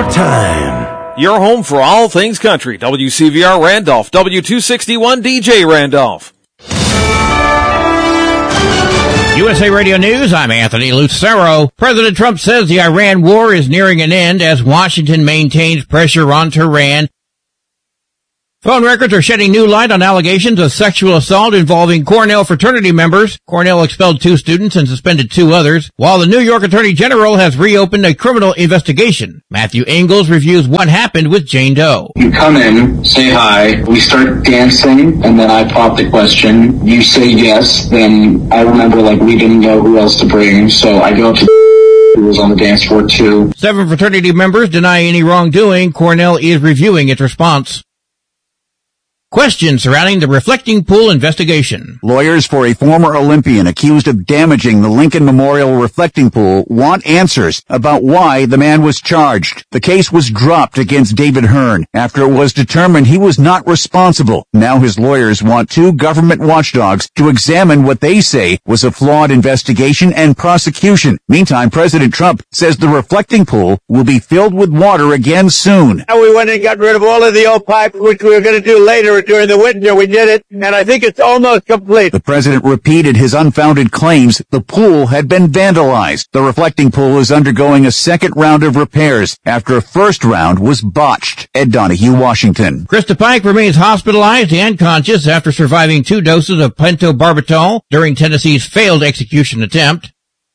time. Your home for all things country. WCVR Randolph, W261 DJ Randolph. USA Radio News, I'm Anthony Lucero. President Trump says the Iran war is nearing an end as Washington maintains pressure on Tehran. Phone records are shedding new light on allegations of sexual assault involving Cornell fraternity members. Cornell expelled 2 students and suspended 2 others, while the New York Attorney General has reopened a criminal investigation. Matthew Ingalls reviews what happened with Jane Doe. You come in, say hi, we start dancing, and then I pop the question. You say yes, then I remember we didn't know who else to bring, so I go up to who was on the dance floor too. 7 fraternity members deny any wrongdoing. Cornell is reviewing its response. Questions surrounding the reflecting pool investigation. Lawyers for a former Olympian accused of damaging the Lincoln Memorial reflecting pool want answers about why the man was charged. The case was dropped against David Hearn after it was determined he was not responsible. Now his lawyers want 2 government watchdogs to examine what they say was a flawed investigation and prosecution. Meantime, President Trump says the reflecting pool will be filled with water again soon. We went and got rid of all of the old pipes, which we were going to do later during the winter. We did it, and I think it's almost complete. The president repeated his unfounded claims the pool had been vandalized. The reflecting pool is undergoing a second round of repairs after a first round was botched. Ed Donahue, Washington. Krista Pike remains hospitalized and conscious after surviving 2 doses of pentobarbital during Tennessee's failed execution attempt.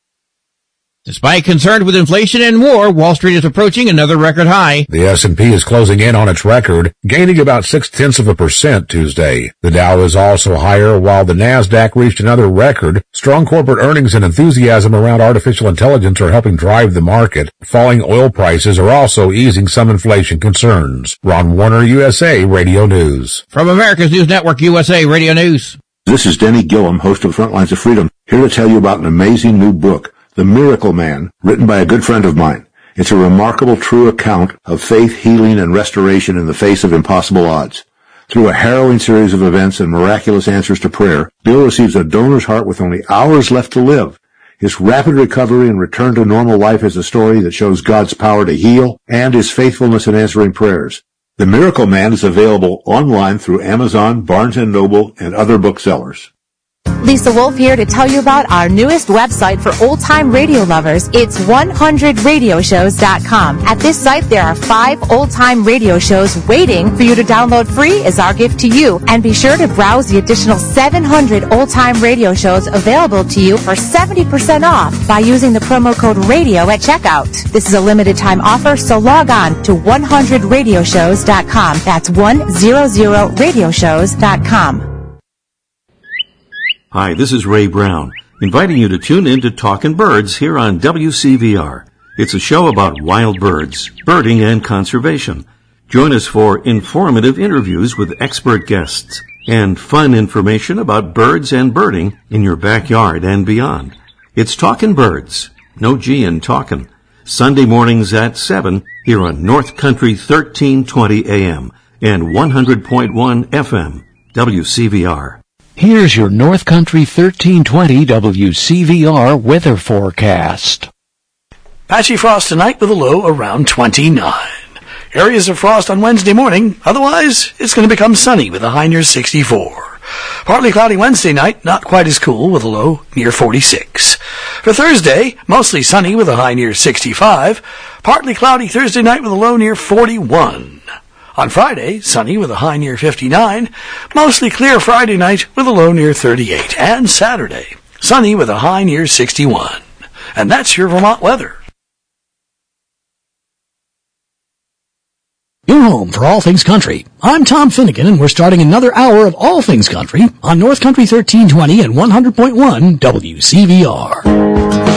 Despite concern with inflation and war, Wall Street is approaching another record high. The S&P is closing in on its record, gaining about 0.6% Tuesday. The Dow is also higher, while the Nasdaq reached another record. Strong corporate earnings and enthusiasm around artificial intelligence are helping drive the market. Falling oil prices are also easing some inflation concerns. Ron Warner, USA Radio News. From America's News Network, USA Radio News. This is Denny Gillum, host of Frontlines of Freedom, here to tell you about an amazing new book, The Miracle Man, written by a good friend of mine. It's a remarkable true account of faith, healing, and restoration in the face of impossible odds. Through a harrowing series of events and miraculous answers to prayer, Bill receives a donor's heart with only hours left to live. His rapid recovery and return to normal life is a story that shows God's power to heal and his faithfulness in answering prayers. The Miracle Man is available online through Amazon, Barnes & Noble, and other booksellers. Lisa Wolf here to tell you about our newest website for old-time radio lovers. It's 100radioshows.com. At this site, there are 5 old-time radio shows waiting for you to download free as our gift to you. And be sure to browse the additional 700 old-time radio shows available to you for 70% off by using the promo code RADIO at checkout. This is a limited-time offer, so log on to 100radioshows.com. That's 100radioshows.com. Hi, this is Ray Brown, inviting you to tune in to Talkin' Birds here on WCVR. It's a show about wild birds, birding, and conservation. Join us for informative interviews with expert guests and fun information about birds and birding in your backyard and beyond. It's Talkin' Birds, no G in talkin', Sunday mornings at 7 here on North Country 1320 AM and 100.1 FM, WCVR. Here's your North Country 1320 WCVR weather forecast. Patchy frost tonight with a low around 29. Areas of frost on Wednesday morning. Otherwise, it's going to become sunny with a high near 64. Partly cloudy Wednesday night, not quite as cool with a low near 46. For Thursday, mostly sunny with a high near 65. Partly cloudy Thursday night with a low near 41. On Friday, sunny with a high near 59, mostly clear Friday night with a low near 38, and Saturday, sunny with a high near 61. And that's your Vermont weather. Your home for all things country. I'm Tom Finnegan, and we're starting another hour of all things country on North Country 1320 and 100.1 WCVR.